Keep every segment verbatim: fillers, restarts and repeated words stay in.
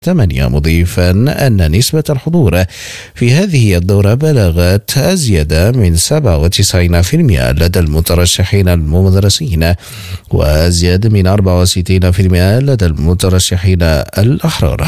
ثمانية، مضيفا أن نسبة الحضور في هذه الدورة بلغت أزيد من سبعة وتسعين بالمئة لدى المترشحين المدرسين، وأزيد من أربعة وستين بالمئة لدى المترشحين الأحرار.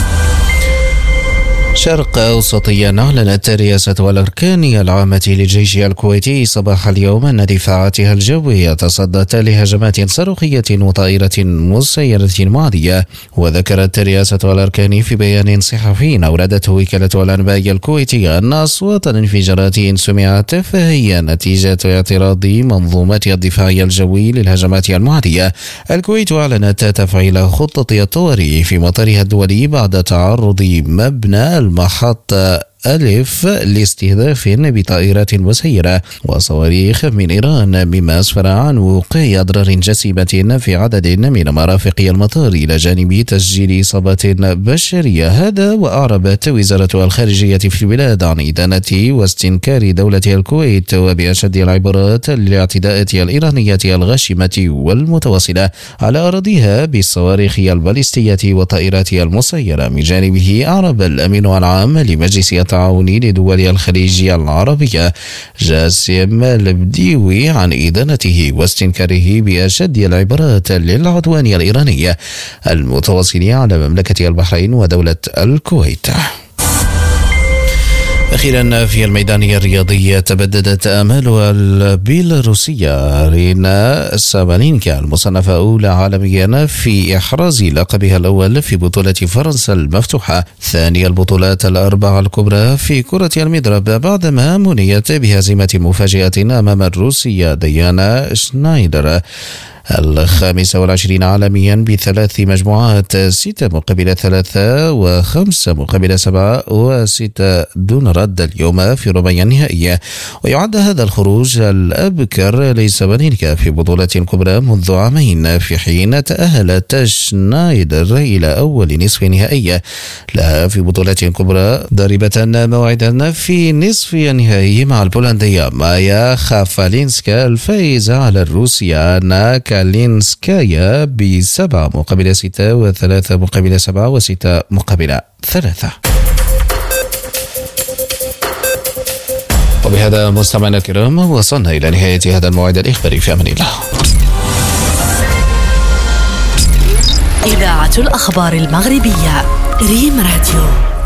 شرق أوسطيا. أعلنت الرئاسة والأركان العامة للجيش الكويتي صباح اليوم أن دفاعاتها الجوية تصدت لهجمات صاروخية وطائرة مسيرة معادية. وذكرت الرئاسة والأركان في بيان صحفي أوردته وكالة الأنباء الكويتية أن أصوات الانفجارات سمعت فهي نتيجة اعتراض منظومة الدفاع الجوي للهجمات المعادية. الكويت أعلنت تفعيل خطة الطوارئ في مطارها الدولي بعد تعرض مبنى المحطة ألف لاستهداف بطائرات مسيرة وصواريخ من إيران، مما أسفر عن وقوع أضرار جسيمة في عدد من مرافق المطار إلى جانب تسجيل إصابات بشرية. هذا وأعربت وزارة الخارجية في البلاد عن إدانة واستنكار دولة الكويت وبأشد العبارات للاعتداءات الإيرانية الغاشمة والمتواصلة على أراضيها بالصواريخ البالستية والطائرات المسيرة. من جانبه أعرب الأمين العام لمجلس التعاون لدول الخليج العربية جاسم البديوي عن إدانته واستنكاره بأشد العبارات للعدوان الإيراني المتواصل على مملكة البحرين ودولة الكويت. أخيرا في الميدان الرياضي، تبددت آمال البيلاروسية رينا سابالينكا المصنفة أولى عالميا في إحراز لقبها الأول في بطولة فرنسا المفتوحة، ثاني البطولات الأربعة الكبرى في كرة المضرب، بعدما منيت بهزيمة مفاجئة أمام الروسية ديانا شنايدر الخامسة والعشرين عالميا بثلاث مجموعات، ستة مقابل ثلاثة وخمسة مقابل سبعة وستة دون رد اليوم في ربع النهائية. ويعد هذا الخروج الأبكر لسابالينكا في بطولة كبرى منذ عامين، في حين تأهلت شنايدر إلى أول نصف نهائية لها في بطولة كبرى، ضاربة موعدا في نصف النهائي مع البولندية مايا خافالينسكا الفائزة على الروسية ناكا لينسكايا بسبعة مقابل ستة وثلاثة مقابل سبعة وستة مقابل ثلاثة. وبهذا مستمعينا الكرام وصلنا إلى نهاية هذا الموعد الإخباري، في أمان الله. إذاعة الأخبار المغربية ريم راديو.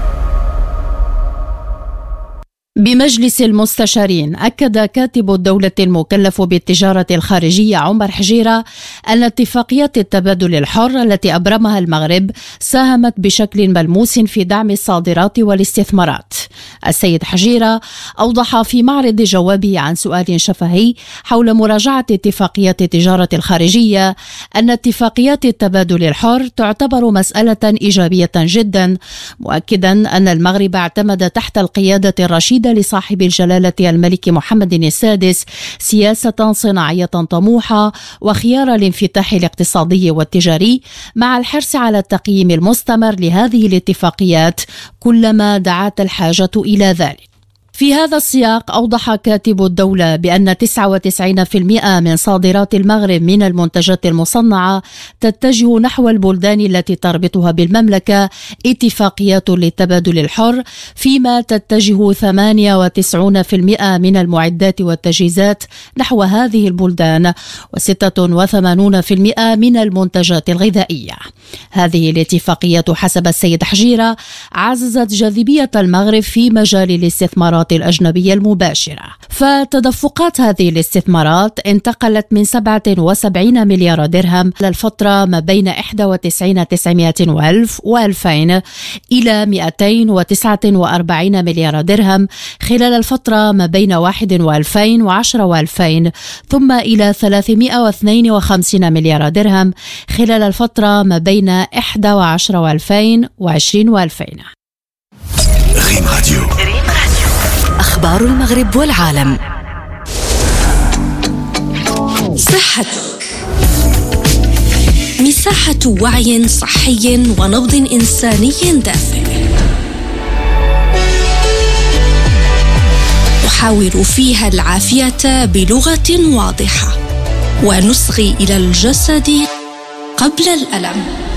بمجلس المستشارين أكد كاتب الدولة المكلف بالتجارة الخارجية عمر حجيرة أن اتفاقيات التبادل الحر التي أبرمها المغرب ساهمت بشكل ملموس في دعم الصادرات والاستثمارات. السيد حجيرة أوضح في معرض جوابه عن سؤال شفهي حول مراجعة اتفاقيات التجارة الخارجية أن اتفاقيات التبادل الحر تعتبر مسألة إيجابية جدا، مؤكدا أن المغرب اعتمد تحت القيادة الرشيدة لصاحب الجلالة الملك محمد السادس سياسة صناعية طموحة وخيار الانفتاح الاقتصادي والتجاري، مع الحرص على التقييم المستمر لهذه الاتفاقيات كلما دعت الحاجة إلى ذلك. في هذا السياق أوضح كاتب الدولة بأن تسعة وتسعين بالمئة من صادرات المغرب من المنتجات المصنعة تتجه نحو البلدان التي تربطها بالمملكة اتفاقيات للتبادل الحر، فيما تتجه ثمانية وتسعين بالمئة من المعدات والتجهيزات نحو هذه البلدان، وستة وثمانين بالمئة من المنتجات الغذائية. هذه الاتفاقيات حسب السيد حجيرة عززت جاذبية المغرب في مجال الاستثمارات الأجنبية المباشرة، فتدفقات هذه الاستثمارات انتقلت من سبعة وسبعين مليار درهم للفترة ما بين واحد وتسعين تسعمائة وألف وألفين إلى مئتين وتسعة وأربعين مليار درهم خلال الفترة ما بين واحد وألفين وعشرة وألفين، ثم إلى ثلاثمائة واثنين وخمسين مليار درهم خلال الفترة ما بين إحدى عشرة وألفين وعشرين وألفين. ريم راديو. أخبار المغرب والعالم. صحتك، مساحة وعي صحي ونبض إنساني دافئ، نحاور فيها العافية بلغة واضحة ونصغي إلى الجسد قبل الألم.